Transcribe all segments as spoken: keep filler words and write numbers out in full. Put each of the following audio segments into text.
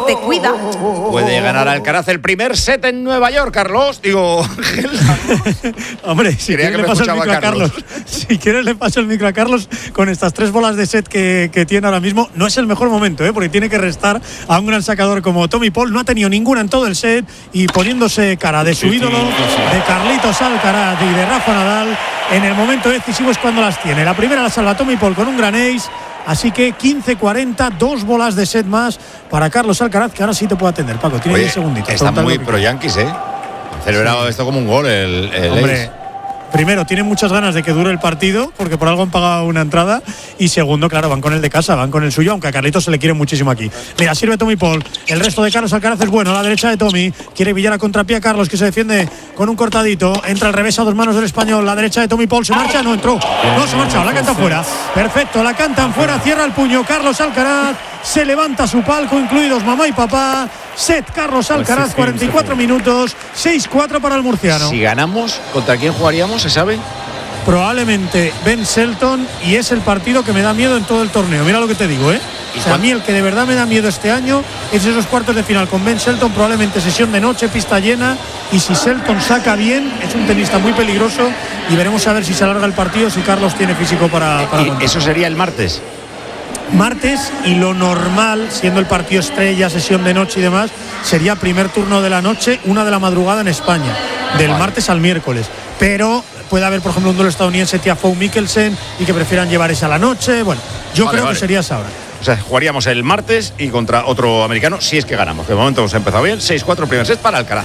te cuida. Puede ganar Alcaraz el primer set en Nueva York, Carlos. Digo, hombre, si quieres le paso el micro a Carlos. Si quieres le paso el micro a Carlos con estas tres bolas de set que, que tiene ahora mismo. No es el mejor momento, ¿eh? Porque tiene que restar a un gran sacador como Tommy Paul. No ha tenido ninguna en todo el set y poniéndose cara de su ídolo, de Carlitos Alcaraz y de Rafa Nadal. En el momento decisivo es cuando las tiene. La primera la salva Tommy Paul con un gran ace. Así que quince cuarenta, dos bolas de set más para Carlos Alcaraz, que ahora sí te puede atender. Paco, tiene diez segunditos. Está muy pro Yankees, ¿eh? Han celebrado sí. esto como un gol, el, el Hombre, ace. Primero, tienen muchas ganas de que dure el partido, porque por algo han pagado una entrada. Y segundo, claro, van con el de casa, van con el suyo, aunque a Carlitos se le quiere muchísimo aquí. Mira, sirve Tommy Paul. El resto de Carlos Alcaraz es bueno. A la derecha de Tommy. Quiere billar a contrapié a Carlos, que se defiende con un cortadito. Entra al revés a dos manos del español. La derecha de Tommy Paul se marcha, no entró. No se ha marchado, la canta fuera. Perfecto, la cantan fuera, cierra el puño. Carlos Alcaraz se levanta su palco, incluidos mamá y papá. Set Carlos Alcaraz, cuarenta y cuatro minutos, seis cuatro para el murciano. Si ganamos, ¿contra quién jugaríamos? ¿Se sabe? Probablemente Ben Shelton, y es el partido que me da miedo en todo el torneo. Mira lo que te digo, ¿eh? O sea, a mí el que de verdad me da miedo este año es esos cuartos de final con Ben Shelton, probablemente sesión de noche, pista llena, y si Shelton saca bien, es un tenista muy peligroso y veremos a ver si se alarga el partido, si Carlos tiene físico para... para ¿Y eso sería el martes? Martes, y lo normal, siendo el partido estrella, sesión de noche y demás, sería primer turno de la noche, una de la madrugada en España, del vale. martes al miércoles. Pero puede haber, por ejemplo, un duelo estadounidense, Tiafoe Mikkelsen, y que prefieran llevar esa a la noche. Bueno, yo vale, creo vale. que sería esa hora. O sea, jugaríamos el martes y contra otro americano, si es que ganamos. De momento hemos empezado bien, seis cuatro primer set para Alcaraz.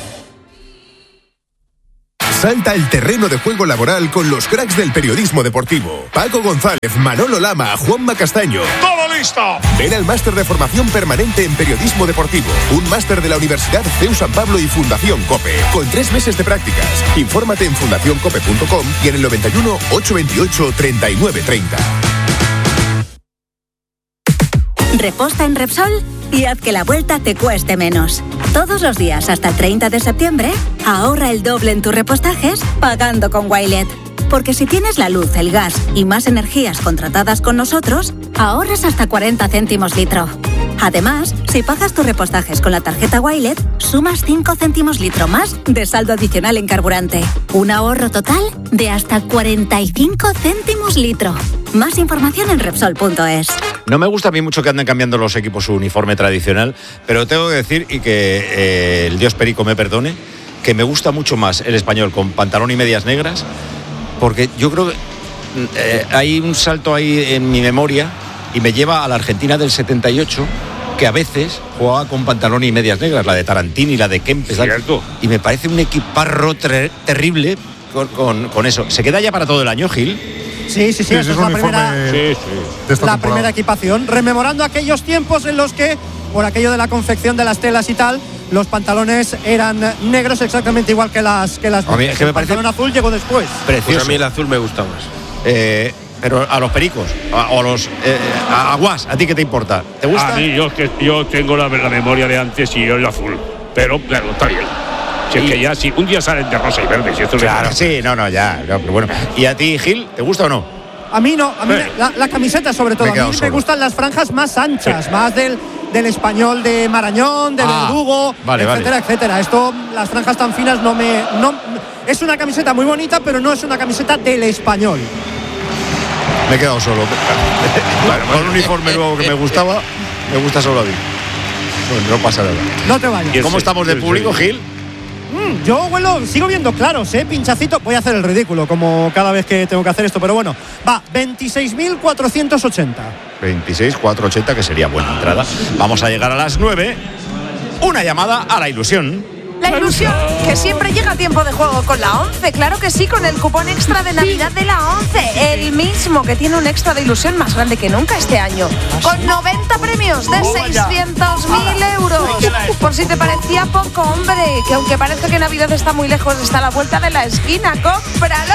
Salta el terreno de juego laboral con los cracks del periodismo deportivo. Paco González, Manolo Lama, Juanma Castaño. ¡Todo listo! Ven al máster de formación permanente en periodismo deportivo. Un máster de la Universidad C E U San Pablo y Fundación COPE. Con tres meses de prácticas. Infórmate en fundación cope punto com y en el noventa y uno, ochocientos veintiocho, treinta y nueve treinta. Reposta en Repsol y haz que la vuelta te cueste menos. Todos los días hasta el treinta de septiembre, ahorra el doble en tus repostajes pagando con Wilet. Porque si tienes la luz, el gas y más energías contratadas con nosotros, ahorras hasta cuarenta céntimos litro. Además, si pagas tus repostajes con la tarjeta Wilet, sumas cinco céntimos litro más de saldo adicional en carburante. Un ahorro total de hasta cuarenta y cinco céntimos litro. Más información en Repsol punto es. No me gusta a mí mucho que anden cambiando los equipos su uniforme tradicional, pero tengo que decir, y que eh, el dios Perico me perdone, que me gusta mucho más el español con pantalón y medias negras, porque yo creo que eh, hay un salto ahí en mi memoria y me lleva a la Argentina del setenta y ocho, que a veces jugaba con pantalón y medias negras, la de Tarantini, la de Kempes, y me parece un equiparro ter- terrible con, con, con eso. ¿Se queda ya para todo el año, Gil? Sí, sí, sí, sí, esa es la primera, sí, sí. la primera equipación, rememorando aquellos tiempos en los que, por aquello de la confección de las telas y tal, los pantalones eran negros exactamente igual que las que las. A mí es que me el parece pantalón azul llegó después. Precioso. Pues a mí el azul me gusta más. Eh, pero a los pericos, a, o a los eh, a Aguas, ¿a ti qué te importa? ¿Te gusta? A mí, yo, que, yo tengo la, la memoria de antes y yo el azul, pero claro, está bien. Si es que ya, si un día salen de rosa y verde, si esto claro, es sí, no, no, ya, no, pero bueno. ¿Y a ti, Gil, te gusta o no? A mí no, a mí eh. la, la camiseta sobre todo, Me a mí solo. me gustan las franjas más anchas, sí. más del, del español de Marañón, del ah, Verdugo, vale, etcétera, vale. etcétera. Esto, las franjas tan finas no me... No, es una camiseta muy bonita, pero no es una camiseta del español. Me he quedado solo. Con un uniforme nuevo que me gustaba, me gusta solo a mí. No, no pasa nada. No te vayas. ¿Cómo estamos de público, Gil? Mm, yo, bueno, sigo viendo claros, ¿eh? Pinchacito. Voy a hacer el ridículo, como cada vez que tengo que hacer esto, pero bueno. Va, veintiséis mil cuatrocientos ochenta. veintiséis mil cuatrocientos ochenta, que sería buena entrada. Vamos a llegar a las nueve. Una llamada a la ilusión. La ilusión, que siempre llega a tiempo de juego con la ONCE, claro que sí, con el cupón extra de Navidad de la ONCE, el mismo que tiene un extra de ilusión más grande que nunca este año, con noventa premios de seiscientos mil euros. Por si te parecía poco, hombre, que aunque parezca que Navidad está muy lejos, está a la vuelta de la esquina. ¡Cómpralo!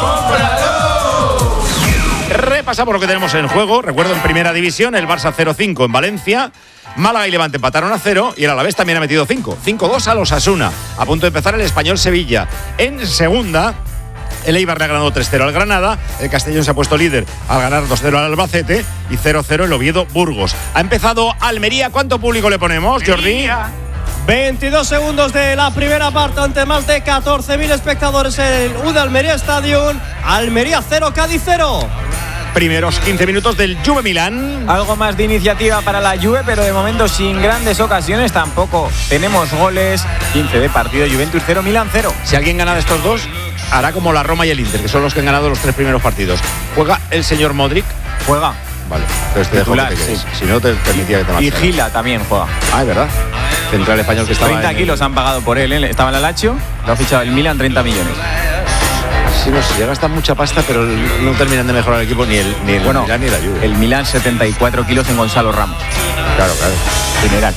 ¡Cómpralo! Repasamos lo que tenemos en juego. Recuerdo, en primera división, el Barça cero cinco en Valencia. Málaga y Levante empataron a cero y el Alavés también ha metido cinco. cinco dos a los Osasuna. A punto de empezar el Español Sevilla. En segunda, El Eibar le ha ganado tres cero al Granada. El Castellón se ha puesto líder al ganar dos cero al Albacete. Y cero cero el Oviedo Burgos. Ha empezado Almería. ¿Cuánto público le ponemos, Jordi? veintidós segundos de la primera parte ante más de catorce mil espectadores en el U D Almería Stadium. Almería cero, Cádiz cero. Primeros quince minutos del Juve Milán. Algo más de iniciativa para la Juve, pero de momento sin grandes ocasiones. Tampoco tenemos goles. quince de partido, Juventus cero, Milán cero. Si alguien gana de estos dos, hará como la Roma y el Inter, que son los que han ganado los tres primeros partidos. ¿Juega el señor Modric? Juega. Vale, entonces te dejo que te quedes. Sí. Si no, te permitía que te marcharas. Y Gila también juega. Ah, es verdad. Central español que estaba treinta en kilos el... han pagado por él, ¿eh? Estaba en la Lazio, lo ha fichado el Milan, treinta millones. Sí, no sé, ya gastan mucha pasta, pero no terminan de mejorar el equipo ni el, ni el bueno, Milan ni la Juve. El Milan, setenta y cuatro kilos en Gonzalo Ramos. Claro, claro. General.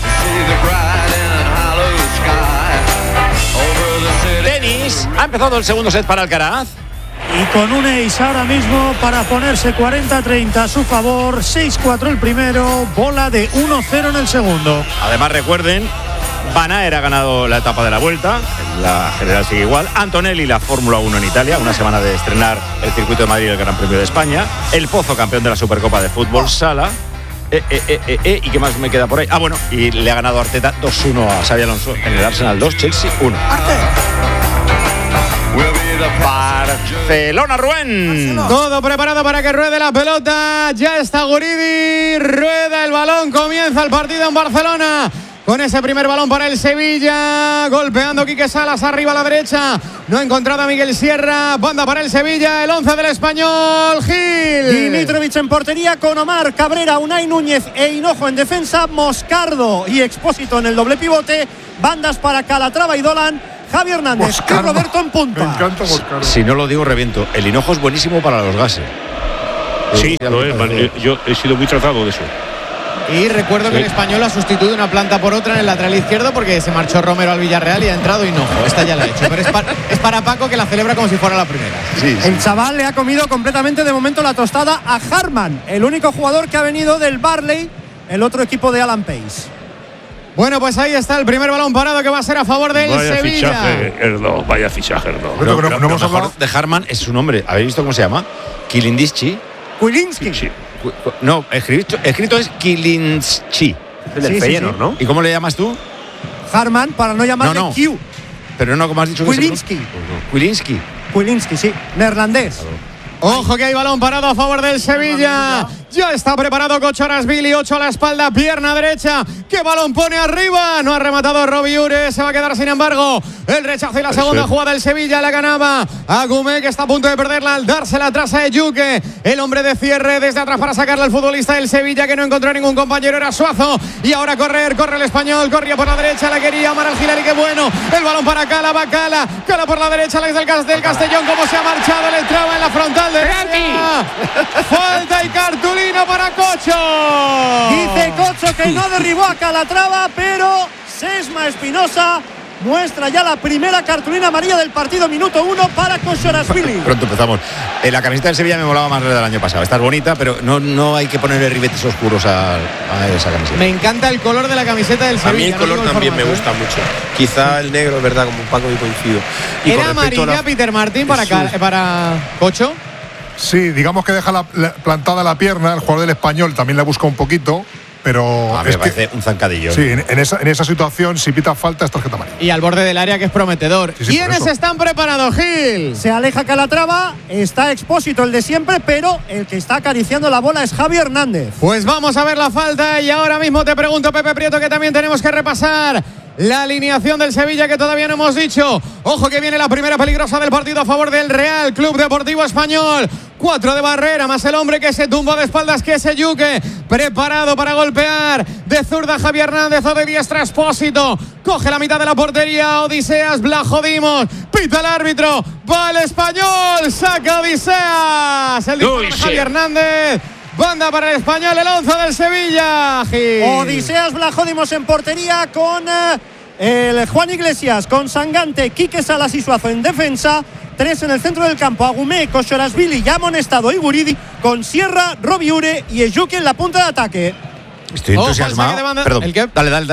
Tenis. Ha empezado el segundo set para Alcaraz. Y con un ace ahora mismo para ponerse cuarenta treinta a su favor. seis cuatro el primero, bola de uno cero en el segundo. Además, recuerden, Van Aert ha ganado la etapa de la Vuelta, la general sigue igual. Antonelli la Fórmula uno en Italia, una semana de estrenar el Circuito de Madrid y el Gran Premio de España. El Pozo, campeón de la Supercopa de Fútbol Sala. Eh, eh, eh, eh, eh, ¿Y qué más me queda por ahí? Ah, bueno, y le ha ganado Arteta dos uno a Xabi Alonso en el Arsenal dos, Chelsea uno. Barcelona, Rubén. Todo preparado para que ruede la pelota. Ya está Guridi. Rueda el balón. Comienza el partido en Barcelona. Con ese primer balón para el Sevilla. Golpeando Quique Salas arriba a la derecha. No ha encontrado a Miguel Sierra. Banda para el Sevilla. El once del Español. Gil. Dimitrovic en portería con Omar, Cabrera, Unai Núñez e Hinojo en defensa. Moscardo y Expósito en el doble pivote. Bandas para Calatrava y Dolan. Javi Hernández Moscardo. y Roberto en punta. Me encanta Moscardo. Si no lo digo, reviento. El hinojo es buenísimo para los gases. Sí, lo es, vale, yo he sido muy tratado de eso. Y recuerdo que Sí. el Español ha sustituido una planta por otra en el lateral izquierdo porque se marchó Romero al Villarreal y ha entrado Hinojo. Esta ya la ha hecho, pero es para, es para Paco, que la celebra como si fuera la primera. Sí, sí. El chaval le ha comido completamente de momento la tostada a Harman, el único jugador que ha venido del Barley, el otro equipo de Alan Pace. Bueno, pues ahí está el primer balón parado que va a ser a favor del Vaya Sevilla. fichaje, Erdo, vaya fichaje, Erdo. Pero, pero no lo hemos mejor hablado- de Harman es su nombre. ¿Habéis visto cómo se llama? Kilindischi. Kulinski. Sí. Cu- cu- No, escrito, escrito es Kilinschi. El del Sí, sí, Feyenoord, sí. ¿no? ¿Y cómo le llamas tú? Harman, para no llamarle No, no. Q. Pero no, como has dicho que se- Kulinski. Kulinski. Kulinski, sí, neerlandés. Ojo que hay balón parado a favor del Sevilla. Ya está preparado Kochorasvili, ocho a la espalda, pierna derecha. ¿Qué balón pone arriba? No ha rematado Robi Ure, se va a quedar sin embargo el rechazo y la segunda Eso. jugada del Sevilla la ganaba Agumé, que está a punto de perderla al dársela atrás a Eyuke. El hombre de cierre desde atrás para sacarle al futbolista del Sevilla, que no encontró ningún compañero, era Suazo. Y ahora correr, corre el Español, corría por la derecha, la quería Omar Al-Hilali, qué bueno. El balón para Cala, va Cala, Cala por la derecha, la del, del Castellón, como se ha marchado, le entraba en la frontal derecha. Falta y cartulina para Cocho. Dice Cocho que no derribó a Calatrava, pero Sesma Espinosa muestra ya la primera cartulina amarilla del partido, minuto uno para Kochorasvili. Pronto empezamos. Eh, la camiseta del Sevilla me molaba más la del año pasado. Está bonita, pero no, no hay que ponerle ribetes oscuros a, a esa camiseta. Me encanta el color de la camiseta del A Sevilla. mí el no color digo el también me formato, gusta mucho. Quizá el negro, es verdad, como Paco y coincido. Y ¿eh? con ¿Era respecto a amarilla, la- Peter Martín, para, Jesús. Cal- para Cocho? Sí, digamos que deja la, la- plantada la pierna. El jugador del Español también la busca un poquito, pero A mí es me que, parece un zancadillo. sí, en, en esa, en esa situación, si pita falta, es tarjeta amarilla. Y al borde del área, que es prometedor. Sí, sí, por ¿Quiénes eso. están preparados, Gil? Se aleja Calatrava, está Expósito el de siempre, pero el que está acariciando la bola es Javi Hernández. Pues vamos a ver la falta y ahora mismo te pregunto, Pepe Prieto, que también tenemos que repasar la alineación del Sevilla, que todavía no hemos dicho. Ojo que viene la primera peligrosa del partido a favor del Real Club Deportivo Español. Cuatro de barrera, más el hombre que se tumba de espaldas, que es Eyuke. Preparado para golpear. De zurda Javi Hernández, o de diestra Expósito. Coge la mitad de la portería Odiseas Blajodimos. Pita el árbitro. Va el Español. Saca Odiseas. El disparo de Uy, Javi sí. Hernández. Banda para el Español, el once del Sevilla. Gil. Odiseas Blajodimos en portería con eh, el Juan Iglesias, con Sangante, Quique Salas y Suazo en defensa. Tres en el centro del campo, Agumé, Kochorasvili, ya amonestado y Guridi, con Sierra, Robi Ure y Eyuke en la punta de ataque. Estoy Ojo, el entusiasmado. saque de banda. Perdón. ¿El qué? Dale, dale, dale.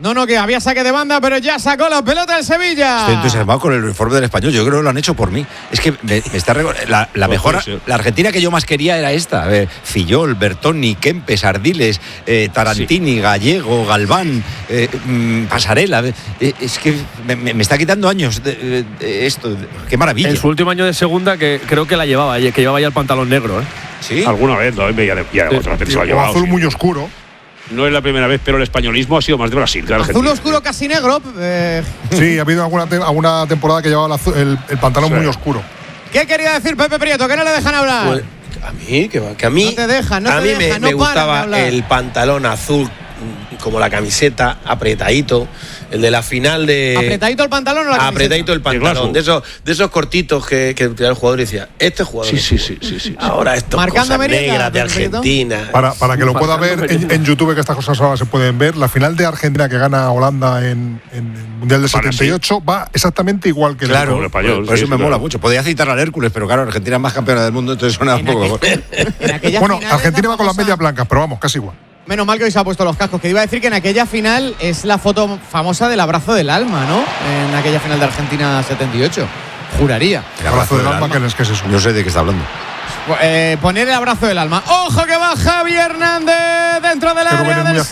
No, no, que había saque de banda, pero ya sacó la pelota el Sevilla. Estoy entusiasmado con el uniforme del Español. Yo creo que lo han hecho por mí. Es que me, me está la, la mejor, la Argentina que yo más quería era esta. Eh, Fillol, Bertoni, Kempes, Ardiles, eh, Tarantini, sí. Gallego, Galván, eh, mm, Pasarela. Eh, es que me, me está quitando años de, de, de esto. Qué maravilla. En su último año de segunda, que creo que la llevaba, que llevaba ya el pantalón negro. ¿eh? Sí. Alguna vez, ¿no? Ya, ya sí. otra vez se lo ha llevado. Azul sí. muy oscuro. No es la primera vez, pero el españolismo ha sido más de Brasil. De azul oscuro casi negro. Eh. Sí, ha habido alguna, te alguna temporada que llevaba el, azul, el, el pantalón sí. muy oscuro. ¿Qué quería decir Pepe Prieto? Que no le dejan hablar. Pues, a mí, que, que a mí. No te dejan, no a te mí dejan, me, no me gustaba de el pantalón azul, como la camiseta, apretadito. El de la final de. ¿Apretadito el pantalón o la camiseta? Apretadito el pantalón. De esos, de esos cortitos que, que el jugador decía, este jugador. Sí, sí, sí, sí, sí. Ahora esto cosas negras de Argentina. Para, para que lo pueda ver en, en YouTube, que estas cosas ahora se pueden ver, la final de Argentina que gana Holanda en, en el Mundial del setenta y ocho va exactamente igual que claro, el español. Por, por eso sí, me claro. mola mucho. Podía citar al Hércules, pero claro, Argentina es más campeona del mundo, entonces suena un poco mejor. Bueno, Argentina va con las medias blancas, pero vamos, casi igual. Menos mal que hoy se ha puesto los cascos, que iba a decir que en aquella final es la foto famosa del abrazo del alma, ¿no? En aquella final de Argentina setenta y ocho. Juraría. El abrazo del alma, ¿qué es, qué es eso? No sé de qué está hablando. Eh, poner el abrazo del alma. ¡Ojo que va Javi Hernández dentro del área del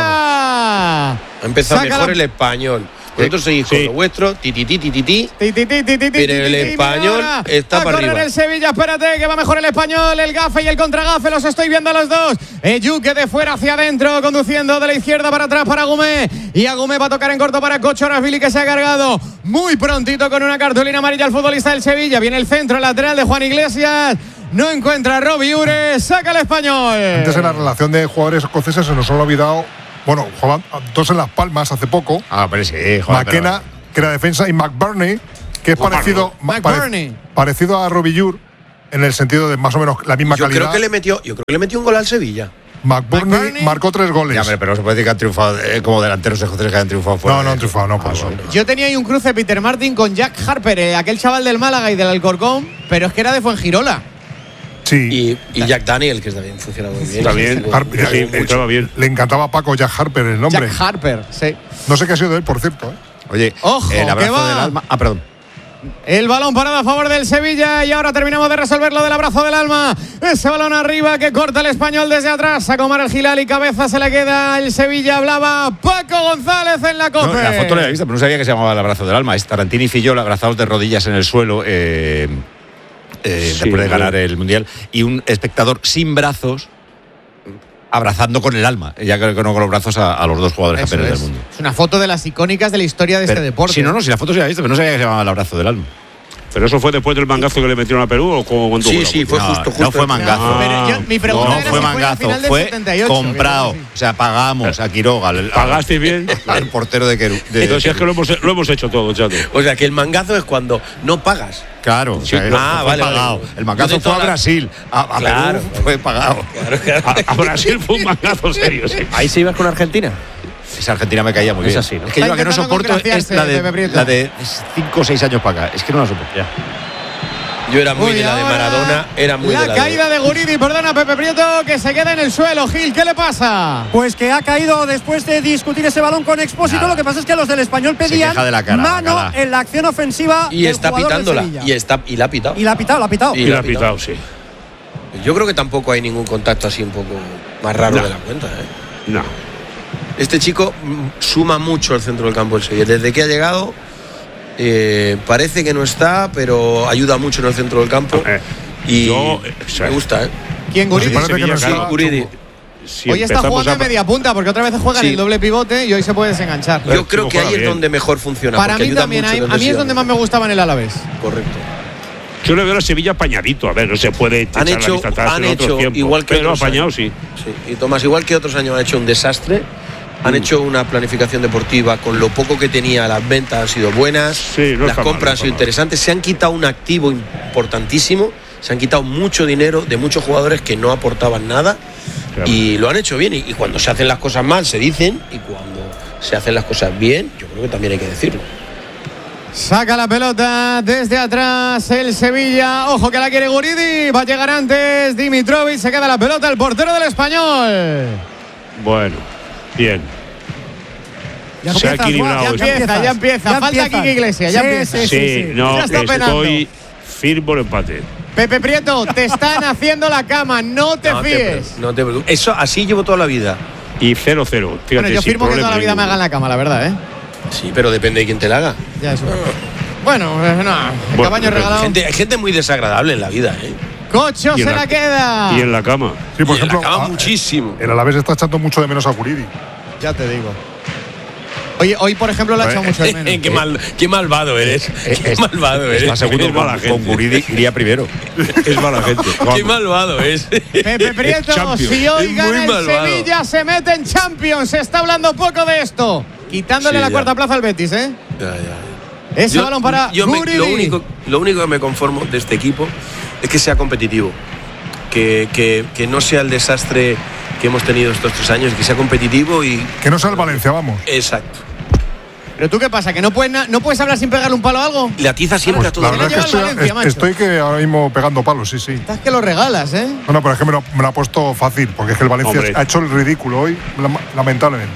Sevilla! Ha empezado Sácala. mejor el español. Vosotros seguís sí. con lo vuestro, ti, ti, ti, ti, ti, ti. Ti, ti, ti, ti, ti, pero el español está para arriba. el Sevilla, espérate, que va mejor el español, el gafe y el contragafe, los estoy viendo a los dos. Eyuque de fuera hacia adentro, conduciendo de la izquierda para atrás para Agumé. Y Agumé va a tocar en corto para Kochorashvili, que se ha cargado muy prontito con una cartulina amarilla al futbolista del Sevilla. Viene el centro lateral de Juan Iglesias. No encuentra a Robbie Ures, saca el español. Antes en la relación de jugadores escoceses se nos han olvidado. Bueno, jugaban dos en Las Palmas hace poco. Ah, pero sí, joder, McKenna, pero... que era defensa, y McBurney, que es parecido, pare, parecido a Robillur en el sentido de más o menos la misma yo calidad. Creo que le metió, yo creo que le metió un gol al Sevilla. McBurney, McBurney marcó tres goles. Ya, pero no se puede decir que han triunfado eh, como delanteros escoceses que han triunfado fuera. No, no han triunfado, no, por eso. Yo tenía ahí un cruce Peter Martin con Jack Harper, eh, aquel chaval del Málaga y del Alcorcón, pero es que era de Fuengirola. Sí. Y, y Jack Daniel, que también funciona muy bien. También, Harper, sí, entraba bien. Le encantaba a Paco Jack Harper el nombre. Jack Harper, sí. No sé qué ha sido de él, por cierto. ¿eh? Oye, ojo, el abrazo va. del alma. Ah, perdón. El balón parado a favor del Sevilla y ahora terminamos de resolver lo del abrazo del alma. Ese balón arriba que corta el español desde atrás. Saca Omar el Gilal y cabeza se le queda el Sevilla. Hablaba Paco González en la COPE. No, la foto la había visto, pero no sabía que se llamaba el abrazo del alma. Es Tarantini y Fillol abrazados de rodillas en el suelo. Eh, Eh, sí, después de ganar el Mundial, y un espectador sin brazos abrazando con el alma, ya creo que no con los brazos a, a los dos jugadores Eso campeones es. del mundo. Es una foto de las icónicas de la historia de pero, este deporte. Si no, no, si la foto se había visto, pero no sabía que se llamaba el abrazo del alma. ¿Pero eso fue después del mangazo que le metieron a Perú o cuando? Sí, sí, fue no, justo, justo. No fue mangazo. No, pero yo, mi pregunta no, era fue si mangazo, fue, final fue del setenta y ocho, comprado. O sea, pagamos a Quiroga. El, ¿Pagaste bien? El portero de Querú. Entonces es que lo hemos, lo hemos hecho todo, chato. O sea, que el mangazo es cuando no pagas. Claro, o sea, sí, ah, fue vale, pagado. vale. El mangazo fue a Brasil, a, a claro, Perú fue pagado. Claro, claro. A, a Brasil fue un mangazo serio, sí. Ahí se ibas con Argentina. Esa Argentina me caía muy bien. Es así, ¿no? Es que yo la que no soporto es la de, la de cinco o seis años para acá. Es que no la soporto. Ya. Yo era muy Uy, de la de Maradona, era muy la de la caída de... de Guridi, perdona Pepe Prieto, que se queda en el suelo. Gil, ¿qué le pasa? Pues que ha caído después de discutir ese balón con Expósito. Nada. Lo que pasa es que los del español pedían de la cara, mano la cara. en la acción ofensiva y del está jugador pitándola del Sevilla. y está y la ha pitado. Y la ha pitado, la ha pitado. Y, y la ha pitado, pitado, sí. Yo creo que tampoco hay ningún contacto así un poco más raro no. de la cuenta, ¿eh? No. Este chico suma mucho al centro del campo del Sevilla. Desde que ha llegado Eh, parece que no está, pero ayuda mucho en el centro del campo. Eh, y yo, me gusta, ¿eh? ¿Quién, Guridi? Pues parece que no está, Guridi. Si hoy está jugando a... en media punta, porque otra vez juega sí. en el doble pivote y hoy se puede desenganchar. Yo creo que ahí bien. es donde mejor funciona. Para mí también, hay, a mí es donde más me gustaba en el Alavés. Correcto. Yo le veo a Sevilla apañadito. A ver, no se puede han hecho, la han hecho tiempos, igual que pero otros apañado, años. sí. sí. Y Tomás, igual que otros años han hecho un desastre. Han mm. hecho una planificación deportiva con lo poco que tenía, las ventas han sido buenas, sí, no las compras mal, no han sido interesantes, se han quitado un activo importantísimo, se han quitado mucho dinero de muchos jugadores que no aportaban nada, claro. Y lo han hecho bien, y, y cuando se hacen las cosas mal se dicen, y cuando se hacen las cosas bien, yo creo que también hay que decirlo. Saca la pelota desde atrás el Sevilla. Ojo que la quiere Guridi. Va a llegar antes Dimitrovic. Se queda la pelota el portero del Español. Bueno, bien. Ya Se ha empiezas, equilibrado Juan, esto. Ya empieza, ya empieza. Ya Falta empiezas. Quique Iglesias, ya Sí, empieza. sí, Sí, sí, sí. no, Ya está estoy firme el empate. Pepe Prieto, te están haciendo la cama, no te No te, fíes. pre- no te preocupes. Eso así llevo toda la vida. Y cero cero. Fíjate, Bueno, yo sin firmo que toda problema la vida me ninguno. hagan la cama, la verdad, ¿eh? Sí, pero depende de quién te la haga. Ya eso. Bueno, eh, no, el Bueno, cabaño pero regalado. Gente, hay gente muy desagradable en la vida, ¿eh? Cocho Y en se la queda. Y en la cama. Sí, por Y en la ejemplo, cama a- muchísimo. el Alavés está echando mucho de menos a Guridi. Ya te digo. Oye, hoy por ejemplo lo ha echado mucho de menos. qué, mal, qué malvado eres. Qué Es- malvado eres. Está segundo Es mala con, gente. con Guridi, iría primero. Es mala gente. Qué Vamos. malvado es. Pepe Prieto, Champions. si hoy Es gana muy el malvado. Sevilla, se mete en Champions. Se está hablando poco de esto. Quitándole Sí, la ya. cuarta plaza al Betis, ¿eh? Ya, ya. Ese Yo- balón para yo me- Guridi. lo, único, lo único que me conformo de este equipo es que sea competitivo. Que, que, que no sea el desastre que hemos tenido estos tres años, que sea competitivo y. Que no sea el Valencia, vamos. Exacto. ¿Pero tú qué pasa? ¿Que no puedes, na- no puedes hablar sin pegarle un palo a algo? Le atiza siempre a todo. La Se la verdad es que lleva el estoy, Valencia, est- macho. estoy que ahora mismo pegando palos, sí, sí. Estás que lo regalas, ¿eh? No, no, pero es que me lo, me lo ha puesto fácil, porque es que el Valencia Hombre. ha hecho el ridículo hoy, lam- lamentablemente.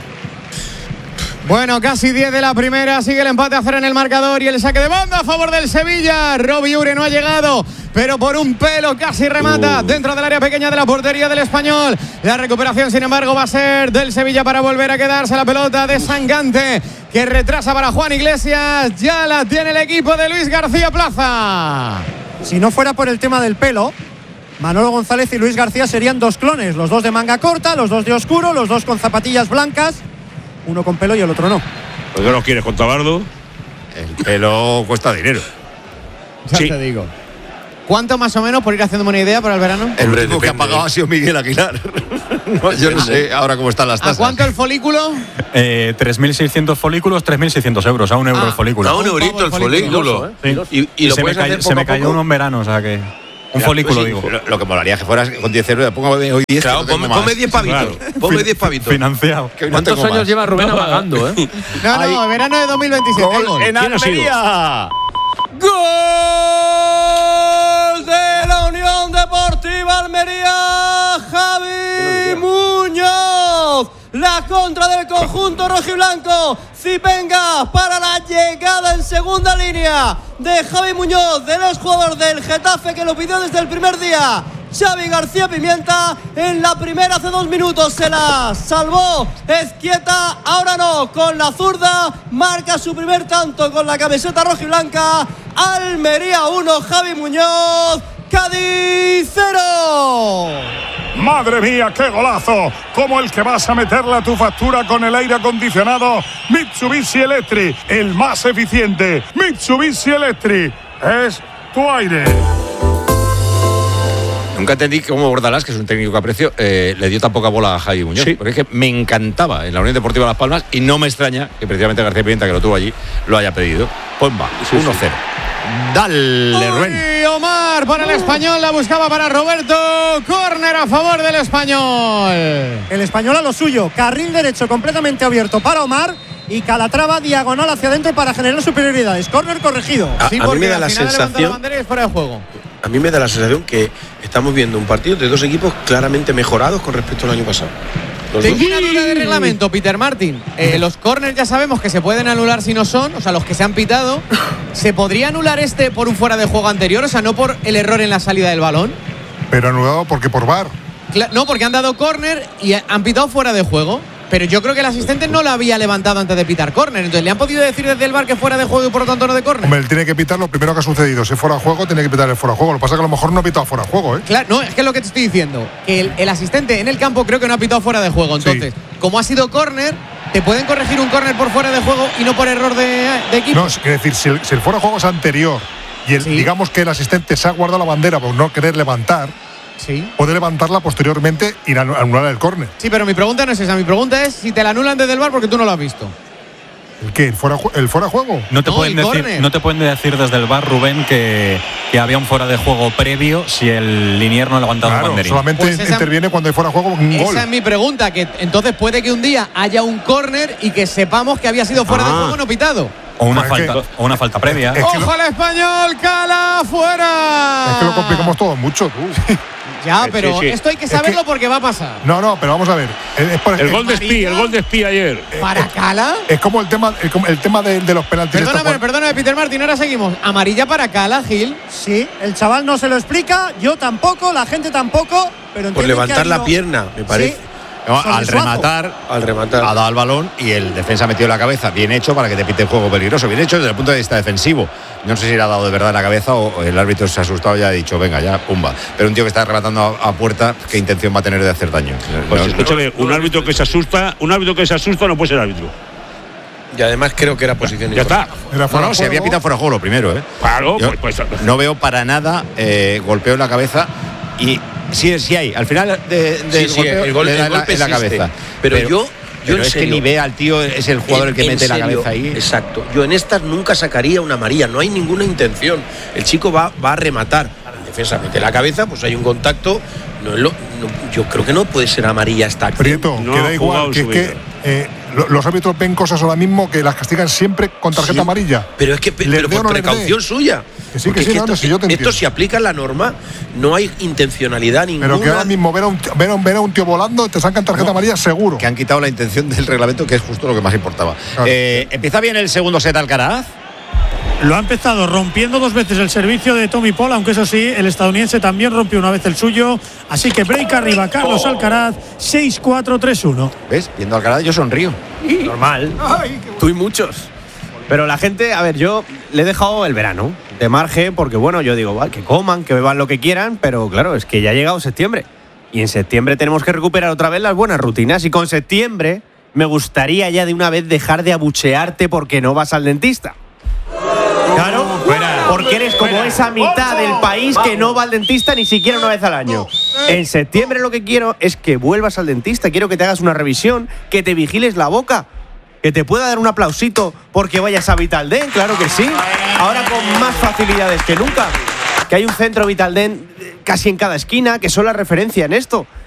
Bueno, casi diez de la primera, sigue el empate a cero en el marcador y el saque de banda a favor del Sevilla. Robbie Ure no ha llegado, pero por un pelo casi remata Uh. dentro del área pequeña de la portería del Español. La recuperación, sin embargo, va a ser del Sevilla para volver a quedarse la pelota de Sangante, que retrasa para Juan Iglesias. Ya la tiene el equipo de Luis García Plaza. Si no fuera por el tema del pelo, Manolo González y Luis García serían dos clones, los dos de manga corta, los dos de oscuro, los dos con zapatillas blancas, uno con pelo y el otro no. ¿Por qué no quieres con Tabardo? El pelo cuesta dinero. Ya Sí. te digo. ¿Cuánto más o menos, por ir haciéndome una idea para el verano? El Hombre, único que ha depende, pagado ¿eh? ha sido Miguel Aguilar. No, yo no sé ahora cómo están las ¿A tasas. cuánto el folículo? Eh, tres mil seiscientos folículos, tres mil seiscientos euros, a un euro Ah, el folículo. A un Un eurito pavo el el folículo. folículo, Sí. Y, y lo se me puedes cayó, hacer se poco me a cayó poco. uno en verano, o sea que. Un Ya, folículo, pues sí, digo. Lo, lo que molaría que fueras con diez euros, pongo hoy diez. Claro, que no tengo ponme más. ponme diez pavitos. Claro. Ponme diez pavitos. Financiado. Que hoy no ¿Cuántos tengo años más. lleva Rubén amagando, eh? No, no, verano de dos mil veintisiete. hay gol. en ¿Quién ha sido? Almería. ¡Gol de la Unión Deportiva Almería! ¡Javi Muñoz! La contra del conjunto rojiblanco. Zipenga para la llegada en segunda línea de Javi Muñoz, del exjugador del Getafe que lo pidió desde el primer día. Xavi García Pimienta en la primera hace dos minutos se la salvó Ezquieta, ahora no, con la zurda marca su primer tanto con la camiseta rojiblanca. Almería uno, Javi Muñoz, Cádiz cero. ¡Madre mía, qué golazo! Como el que vas a meterle a tu factura con el aire acondicionado Mitsubishi Electric, el más eficiente. Mitsubishi Electric es tu aire. Nunca entendí cómo Bordalás, que es un técnico que aprecio, eh, le dio tan poca bola a Javi Muñoz. Sí. Porque es que me encantaba en la Unión Deportiva Las Palmas y no me extraña que precisamente García Pimienta, que lo tuvo allí, lo haya pedido. Pues va, Sí, uno cero. Dale, Rubén. Uy, Omar para el Español, la buscaba para Roberto. Córner a favor del Español. El Español a lo suyo, carril derecho completamente abierto para Omar y Calatrava diagonal hacia adentro para generar superioridades. Córner corregido. A- Sí, a mí porque me da al la final levanta sensación- la bandera y es fuera de juego. A mí me da la sensación que estamos viendo un partido de dos equipos claramente mejorados con respecto al año pasado. Los Tengo dos. una duda de reglamento, Peter Martin. Eh, los corners ya sabemos que se pueden anular si no son, o sea, los que se han pitado. ¿Se podría anular este por un fuera de juego anterior? O sea, no por el error en la salida del balón. Pero anulado porque por V A R. Cla- no, porque han dado córner y han pitado fuera de juego. Pero yo creo que el asistente no la había levantado antes de pitar córner. Entonces, ¿le han podido decir desde el bar que fuera de juego y por lo tanto no de córner? Hombre, él tiene que pitar lo primero que ha sucedido. Si fuera de juego, tiene que pitar el fuera de juego. Lo que pasa es que a lo mejor no ha pitado fuera de juego, ¿eh? Claro, no, es que es lo que te estoy diciendo. Que el, el asistente en el campo creo que no ha pitado fuera de juego. Entonces, como ha sido córner, te pueden corregir un córner por fuera de juego y no por error de, de equipo. No, es decir, si el, si el fuera de juego es anterior y el, Sí. digamos que el asistente se ha guardado la bandera por no querer levantar, Sí. puede levantarla posteriormente y anu- anular el córner. Sí, pero mi pregunta no es esa. Mi pregunta es si te la anulan desde el bar porque tú no lo has visto. ¿El qué? ¿El fuera, ju- el fuera de juego? No te, No, pueden el decir, córner. no te pueden decir desde el bar, Rubén, que, que había un fuera de juego previo si el linier no ha levantado el Claro, banderín. solamente Pues esa- interviene cuando hay fuera de juego un gol. Esa es mi pregunta. Que entonces puede que un día haya un córner y que sepamos que había sido fuera de Ah. juego no pitado. O una, Pues es falta, o una falta previa. Es que ¡Ojo al Español! ¡Cala fuera! Es que lo complicamos todo mucho, tú. Ya, pero sí, sí. esto hay que saberlo es que, porque va a pasar. No, no, pero vamos a ver. Es por, el gol de Espí, el gol de Espí ayer. ¿Para Cala? Es como el tema, el, el tema de, de los penaltis. Perdóname, perdóname, Peter Martín, ahora seguimos. ¿Amarilla para Cala, Gil? Sí, el chaval no se lo explica, yo tampoco, la gente tampoco, pero Por levantar la pierna, me parece. Sí. No, al rematar, al rematar, ha dado el balón y el defensa ha metido la cabeza. Bien hecho para que te pite el juego peligroso. Bien hecho desde el punto de vista defensivo. No sé si le ha dado de verdad la cabeza o el árbitro se ha asustado y ha dicho, venga, ya, pumba. Pero un tío que está rematando a, a puerta, ¿qué intención va a tener de hacer daño? Pues no, escúchame, no, un árbitro que se asusta, un árbitro que se asusta no puede ser árbitro. Y además creo que era posición. Ya está. Era no, no, si había pitado fuera de juego lo primero, ¿eh? Claro, Yo pues, pues, no veo para nada eh, golpeo en la cabeza y sí, sí hay. Al final de, de sí, sí, golpeo, el, gol, le da el golpe en la, en la existe. cabeza. Pero, pero yo, yo pero en es serio, que ni ve al tío, es el jugador el que en mete serio, la cabeza ahí. Exacto. Yo en estas nunca sacaría una amarilla, no hay ninguna intención. El chico va, va a rematar. La defensa mete la cabeza, pues hay un contacto. No es lo, no, yo creo que no puede ser amarilla esta acción. Prieto, No, queda igual, que es que eh, lo, los árbitros ven cosas ahora mismo que las castigan siempre con tarjeta Sí, amarilla. Pero es que Les pero dé o por no les precaución dé. suya. Que sí, Porque que sí, es no, no, esto, si yo te esto entiendo. si aplica la norma, no hay intencionalidad ninguna. Pero que ahora mismo ver a un, ver a un, ver a un tío volando, te sacan tarjeta No, amarilla seguro. Que han quitado la intención del reglamento, que es justo lo que más importaba. Claro. Eh, empieza bien el segundo set Alcaraz. Lo ha empezado rompiendo dos veces el servicio de Tommy Paul, aunque eso sí, el estadounidense también rompió una vez el suyo. Así que break arriba, Carlos Alcaraz, seis cuatro tres uno. ¿Ves? Viendo Alcaraz yo sonrío. Normal. Tú y muchos. Pero la gente, a ver, yo le he dejado el verano de margen porque, bueno, yo digo, vale, que coman, que beban lo que quieran, pero claro, es que ya ha llegado septiembre. Y en septiembre tenemos que recuperar otra vez las buenas rutinas. Y con septiembre me gustaría ya de una vez dejar de abuchearte porque no vas al dentista. Claro, porque eres como esa mitad del país que no va al dentista ni siquiera una vez al año. En septiembre lo que quiero es que vuelvas al dentista. Quiero que te hagas una revisión, que te vigiles la boca, que te pueda dar un aplausito porque vayas a Vitaldent, claro que sí. Ahora con más facilidades que nunca. Que hay un centro Vitaldent casi en cada esquina, que son la referencia en esto.